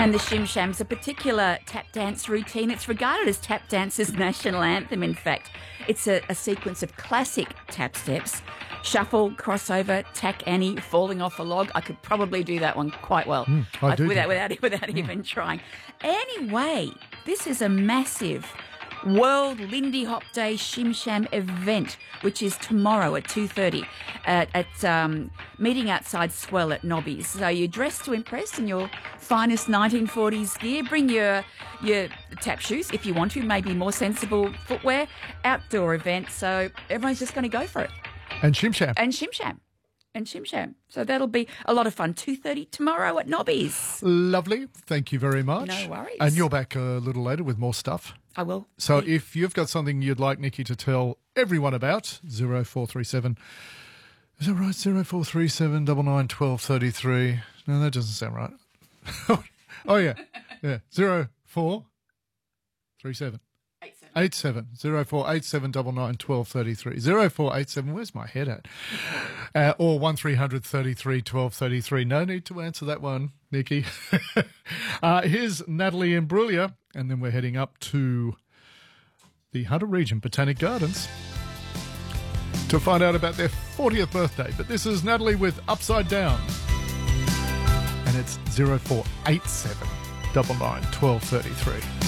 And the Shim Sham's a particular tap dance routine. It's regarded as tap dance's national anthem, in fact. It's a sequence of classic tap steps: shuffle, crossover, tack Annie, falling off a log. I could probably do that one quite well without even trying. Anyway, this is a massive World Lindy Hop Day Shim Sham event, which is tomorrow at 2:30 at meeting outside Swell at Nobby's. So you're dressed to impress in your finest 1940s gear. Bring your tap shoes if you want to, maybe more sensible footwear. Outdoor event, so everyone's just going to go for it. And Shim Sham. And Shim Sham. And Shim Sham. So that'll be a lot of fun. 2:30 tomorrow at Nobby's. Lovely. Thank you very much. No worries. And you're back a little later with more stuff. I will. So if you've got something you'd like Nikki to tell everyone about, 0437. Is that right? 0437 99 12 33. No, that doesn't sound right. Oh, yeah. Yeah. 0437. 87 0487 99 12 33 0487. Where's my head at? Or 1300 33 12 33. No need to answer that one, Nikki. Here's Natalie Imbruglia, and then we're heading up to the Hunter Region Botanic Gardens to find out about their 40th birthday. But this is Natalie with Upside Down, and it's 0487 99 12 33.